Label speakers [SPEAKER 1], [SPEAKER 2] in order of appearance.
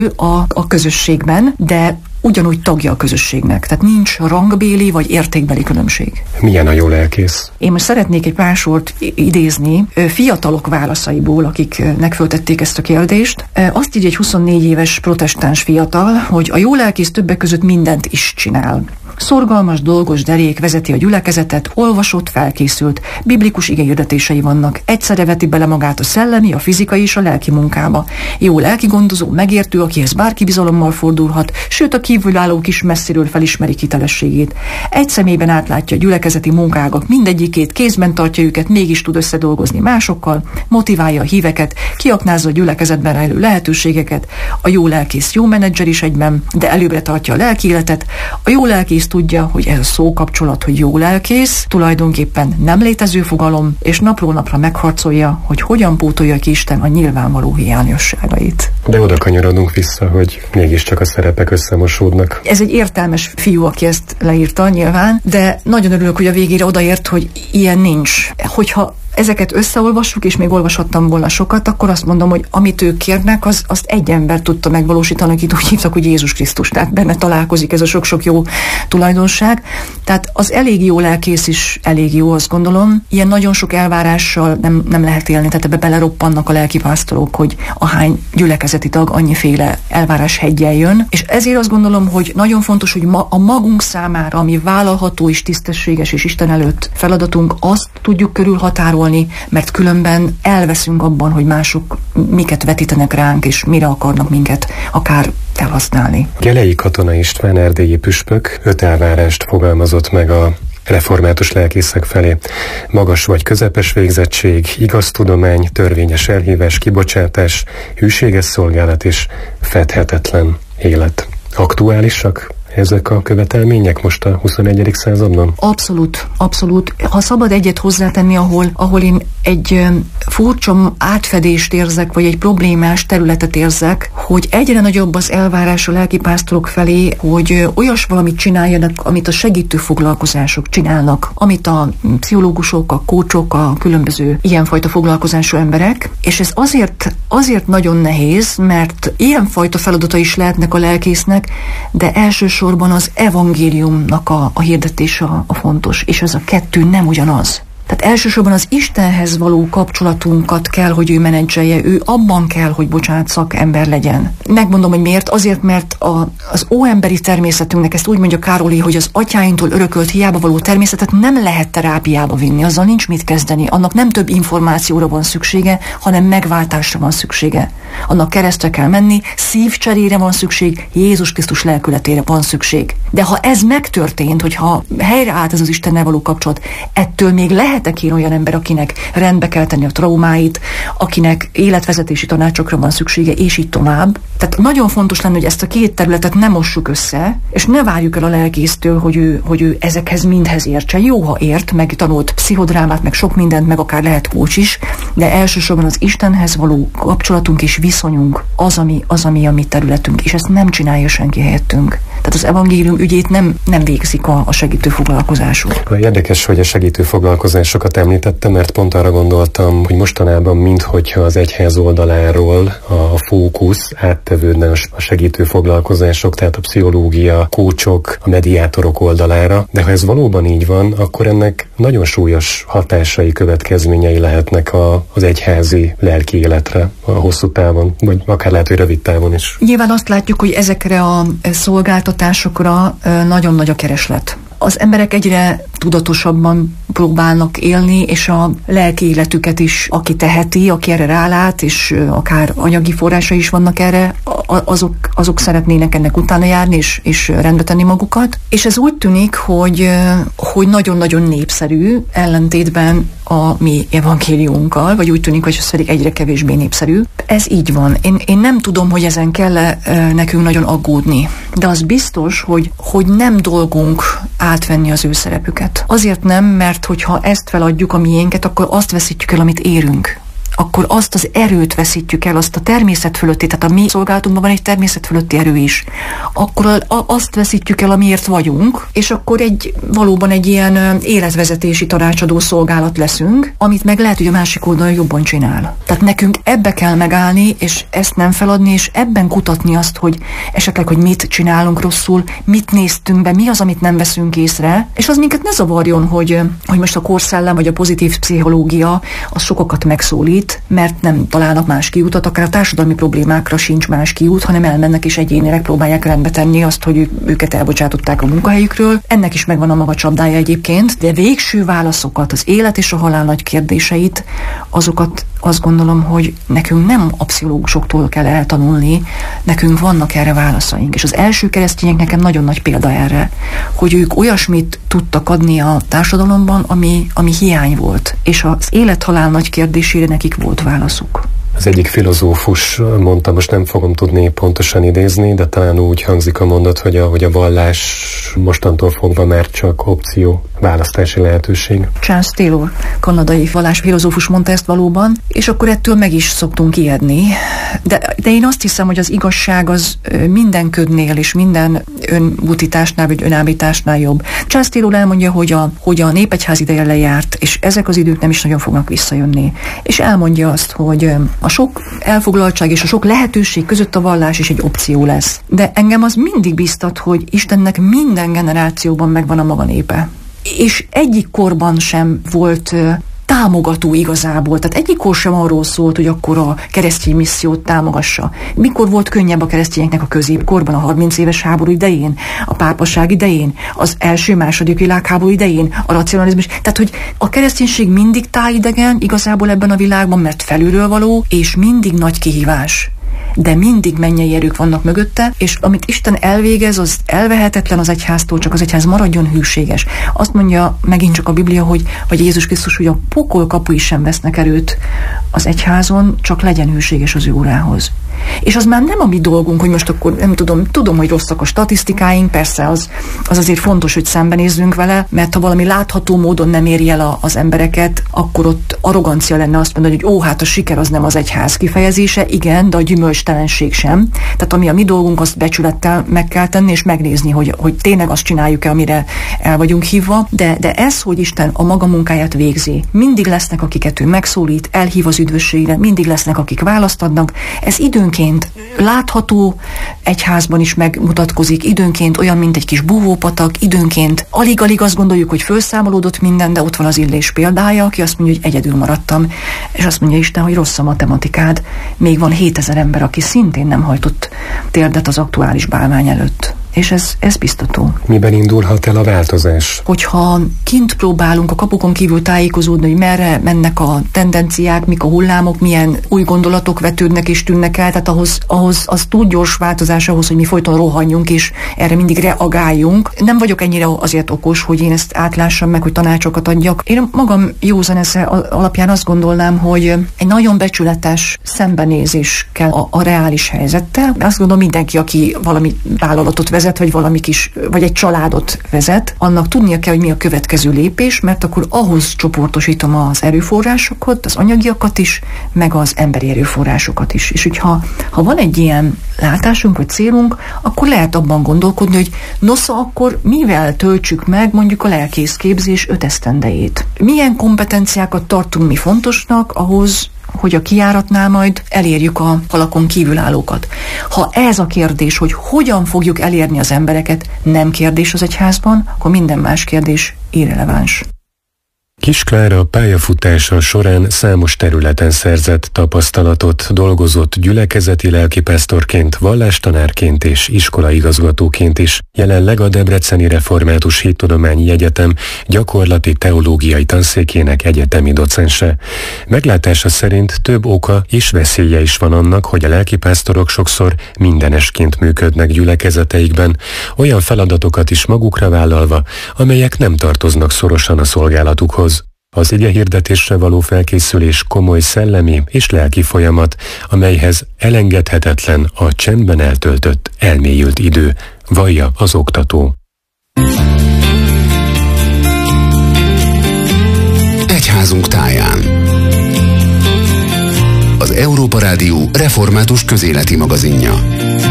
[SPEAKER 1] a közösségben, de ugyanúgy tagja a közösségnek. Tehát nincs rangbéli vagy értékbeli különbség.
[SPEAKER 2] Milyen a jó lelkész?
[SPEAKER 1] Én most szeretnék egy pár sort idézni fiatalok válaszaiból, akiknek föltették ezt a kérdést. Azt írja egy 24 éves protestáns fiatal, hogy a jó lelkész többek között mindent is csinál. Szorgalmas, dolgos derék vezeti a gyülekezetet, olvasott, felkészült, biblikus igéhirdetései vannak, egyszerre veti bele magát a szellemi, a fizikai és a lelki munkába. Jó lelkigondozó, megértő, akihez bárki bizalommal fordulhat, sőt a kívülállók is messziről felismerik hitelességét. Egy személyben átlátja a gyülekezeti munkágak mindegyikét, kézben tartja őket, mégis tud összedolgozni másokkal, motiválja a híveket, kiaknázza a gyülekezetben rejlő lehetőségeket. A jó lelkész jó menedzser is egyben, de előbbre tartja a lelki életet. A jó lelkész tudja, hogy ez a szókapcsolat, hogy jó lelkész, tulajdonképpen nem létező fogalom, és napról napra megharcolja, hogy hogyan pótolja ki Isten a nyilvánvaló hiányosságait.
[SPEAKER 2] De oda kanyarodunk vissza, hogy mégiscsak a szerepek összemosódnak.
[SPEAKER 1] Ez egy értelmes fiú, aki ezt leírta nyilván, de nagyon örülök, hogy a végére odaért, hogy ilyen nincs. Hogyha ezeket összeolvassuk, és még olvashattam volna sokat, akkor azt mondom, hogy amit ők kérnek, azt egy ember tudta megvalósítani, akit úgy hívtak, hogy Jézus Krisztus. Tehát benne találkozik ez a sok-sok jó tulajdonság. Tehát az elég jó lelkész is elég jó, azt gondolom. Ilyen nagyon sok elvárással nem lehet élni, tehát ebbe beleroppannak a lelkipásztorok, hogy ahány gyülekezeti tag annyiféle elvárás heggyel jön. És ezért azt gondolom, hogy nagyon fontos, hogy a magunk számára, ami vállalható és tisztességes és Isten előtt feladatunk, azt tudjuk körülhatárolni, mert különben elveszünk abban, hogy mások miket vetítenek ránk, és mire akarnak minket akár felhasználni.
[SPEAKER 2] Gelei Katona István erdélyi püspök 5 elvárást fogalmazott meg a református lelkészek felé. Magas vagy közepes végzettség, igaz tudomány, törvényes elhívás, kibocsátás, hűséges szolgálat és fedhetetlen élet. Aktuálisak ezek a követelmények most a 21. században?
[SPEAKER 1] Abszolút, abszolút. Ha szabad egyet hozzátenni, ahol én egy furcsa átfedést érzek, vagy egy problémás területet érzek, hogy egyre nagyobb az elvárás a lelkipásztorok felé, hogy olyas valamit csináljanak, amit a segítő foglalkozások csinálnak, amit a pszichológusok, a kócsok, a különböző ilyenfajta foglalkozású emberek, és ez azért nagyon nehéz, mert ilyenfajta feladata is lehetnek a lelkésznek, de elsősorban az evangéliumnak a hirdetése a fontos, és ez a kettő nem ugyanaz. Tehát elsősorban az Istenhez való kapcsolatunkat kell, hogy ő menedzselje, ő abban kell, hogy bocsánat, szakember legyen. Megmondom, hogy miért. Azért, mert az óemberi természetünknek, ezt úgy mondja Károli, hogy az atyáinktól örökölt hiába való természetet nem lehet terápiába vinni, azzal nincs mit kezdeni. Annak nem több információra van szüksége, hanem megváltásra van szüksége. Annak keresztre kell menni, szívcserére van szükség, Jézus Krisztus lelkületére van szükség. De ha ez megtörtént, hogyha helyreállt ez az Istennel való kapcsolat, ettől még lehetek én olyan ember, akinek rendbe kell tenni a traumáit, akinek életvezetési tanácsokra van szüksége, és így tovább. Tehát nagyon fontos lenne, hogy ezt a két területet ne mossuk össze, és ne várjuk el a lelkésztől, hogy ő ezekhez mindhez értse. Jó, ha ért, meg tanult pszichodrámát, meg sok mindent, meg akár lehet kócs is, de elsősorban az Istenhez való kapcsolatunk és viszonyunk az, ami a mi területünk, és ezt nem csinálja senki helyettünk. Tehát az evangélium ügyét nem végzik a segítő foglalkozások.
[SPEAKER 2] Érdekes, hogy a segítő foglalkozásokat említettem, mert pont arra gondoltam, hogy mostanában minthogyha az egyház oldaláról a fókusz áttevődne a segítő foglalkozások, tehát a pszichológia, kócsok, a mediátorok oldalára, de ha ez valóban így van, akkor ennek nagyon súlyos hatásai, következményei lehetnek az egyházi lelki életre a hosszú távon, vagy akár lehet, hogy rövid távon is.
[SPEAKER 1] Nyilván azt látjuk, hogy ezekre a szolgáltatásokra nagyon nagy a kereslet. Az emberek egyre tudatosabban próbálnak élni, és a lelki életüket is, aki teheti, aki erre rálát, és akár anyagi forrásai is vannak erre, azok szeretnének ennek utána járni, és rendbe tenni magukat. És ez úgy tűnik, hogy nagyon-nagyon népszerű, ellentétben a mi evangéliunkkal, vagy úgy tűnik, hogy ez pedig egyre kevésbé népszerű. Ez így van. Én nem tudom, hogy ezen kell nekünk nagyon aggódni, de az biztos, hogy nem dolgunk átvenni az ő szerepüket. Azért nem, mert hogyha ezt feladjuk a miénket, akkor azt veszítjük el, amit érünk. akkor azt az erőt veszítjük el, azt a természet fölötti, tehát a mi szolgálatunkban van egy természet fölötti erő is, akkor azt veszítjük el, amiért vagyunk, és akkor valóban egy ilyen életvezetési tanácsadó szolgálat leszünk, amit meg lehet, hogy a másik oldalon jobban csinál. Tehát nekünk ebbe kell megállni, és ezt nem feladni, és ebben kutatni azt, hogy esetleg, hogy mit csinálunk rosszul, mit néztünk be, mi az, amit nem veszünk észre, és az minket ne zavarjon, hogy most a korszellem vagy a pozitív pszichológia az sokakat megszólít, mert nem találnak más kiutat, akár a társadalmi problémákra sincs más kiút, hanem elmennek és egyénileg próbálják rendbe tenni azt, hogy őket elbocsátották a munkahelyükről. Ennek is megvan a maga csapdája egyébként, de végső válaszokat, az élet és a halál nagy kérdéseit, azokat azt gondolom, hogy nekünk nem a pszichológusoktól kell eltanulni, nekünk vannak erre válaszaink. És az első keresztények nekem nagyon nagy példa erre, hogy ők olyasmit tudtak adni a társadalomban, ami hiány volt. És az élet-halál nagy kérdésére nekik volt válaszuk.
[SPEAKER 2] Az egyik filozófus mondta, most nem fogom tudni pontosan idézni, de talán úgy hangzik a mondat, hogy a vallás mostantól fogva már csak opció, választási lehetőség.
[SPEAKER 1] Charles Taylor, kanadai vallásfilozófus mondta ezt valóban, és akkor ettől meg is szoktunk ijedni. De én azt hiszem, hogy az igazság az minden ködnél és minden önbutításnál vagy önállításnál jobb. Charles Taylor elmondja, hogy a népegyház ideje lejárt, és ezek az idők nem is nagyon fognak visszajönni. És elmondja azt, hogy a sok elfoglaltság és a sok lehetőség között a vallás is egy opció lesz. De engem az mindig biztat, hogy Istennek minden generációban megvan a maga népe. És egyik korban sem volt támogató igazából. Tehát egyik kor sem arról szólt, hogy akkor a keresztény missziót támogassa. Mikor volt könnyebb a keresztényeknek a középkorban, a 30 éves háború idején, a pápaság idején, az első-második világháború idején, a racionalizmus. Tehát, hogy a kereszténység mindig tájidegen igazából ebben a világban, mert felülről való, és mindig nagy kihívás. De mindig mennyei erők vannak mögötte, és amit Isten elvégez, az elvehetetlen az egyháztól, csak az egyház maradjon hűséges. Azt mondja megint csak a Biblia, vagy Jézus Krisztus, hogy a pokol kapui sem vesznek erőt az egyházon, csak legyen hűséges az ő urához. És az már nem a mi dolgunk, hogy most akkor nem tudom, hogy rosszak a statisztikáink, persze az azért fontos, hogy szembenézzünk vele, mert ha valami látható módon nem éri el az embereket, akkor ott arrogancia lenne azt mondani, hogy hát a siker az nem az egyház kifejezése, igen, de a gyümölcstelenség sem. Tehát ami a mi dolgunk, azt becsülettel meg kell tenni, és megnézni, hogy tényleg azt csináljuk-e, amire el vagyunk hívva, de ez, hogy Isten a maga munkáját végzi. Mindig lesznek, akiket ő megszólít, elhív az üdvösségre, mindig lesznek, akik választ adnak. Ez időnként látható, egyházban is megmutatkozik, időnként olyan, mint egy kis búvópatak, időnként alig-alig azt gondoljuk, hogy felszámolódott minden, de ott van az Illés példája, aki azt mondja, hogy egyedül maradtam, és azt mondja Isten, hogy rossz a matematikád. Még van 7000 ember, aki szintén nem hajtott térdet az aktuális bálvány előtt. És ez biztató.
[SPEAKER 2] Miben indulhat el a változás?
[SPEAKER 1] Hogyha kint próbálunk a kapukon kívül tájékozódni, hogy merre mennek a tendenciák, mik a hullámok, milyen új gondolatok vetődnek és tűnnek el, tehát ahhoz az túl gyors változás ahhoz, hogy mi folyton rohanjunk és erre mindig reagáljunk. Nem vagyok ennyire azért okos, hogy én ezt átlássam meg, hogy tanácsokat adjak. Én magam józan esze alapján azt gondolnám, hogy egy nagyon becsületes szembenézés kell a reális helyzettel. Azt gondolom, mindenki, aki valami vállalatot vezet, vagy egy családot vezet, annak tudnia kell, hogy mi a következő lépés, mert akkor ahhoz csoportosítom az erőforrásokat, az anyagiakat is, meg az emberi erőforrásokat is. És hogyha van egy ilyen látásunk, vagy célunk, akkor lehet abban gondolkodni, hogy nosza, akkor mivel töltsük meg mondjuk a lelkészképzés 5 esztendejét. Milyen kompetenciákat tartunk mi fontosnak ahhoz, hogy a kijáratnál majd elérjük a falakon kívülállókat. Ha ez a kérdés, hogy hogyan fogjuk elérni az embereket, nem kérdés az egyházban, akkor minden más kérdés irreleváns.
[SPEAKER 2] Kiss Klára pályafutása során számos területen szerzett tapasztalatot, dolgozott gyülekezeti lelkipásztorként, vallástanárként és iskolaigazgatóként is. Jelenleg a Debreceni Református Hittudományi Egyetem gyakorlati teológiai tanszékének egyetemi docense. Meglátása szerint több oka és veszélye is van annak, hogy a lelkipásztorok sokszor mindenesként működnek gyülekezeteikben, olyan feladatokat is magukra vállalva, amelyek nem tartoznak szorosan a szolgálatukhoz. Az igehirdetésre való felkészülés komoly szellemi és lelki folyamat, amelyhez elengedhetetlen a csendben eltöltött, elmélyült idő, vallja az oktató.
[SPEAKER 3] Egyházunk táján. Rádió református közéleti magazinja.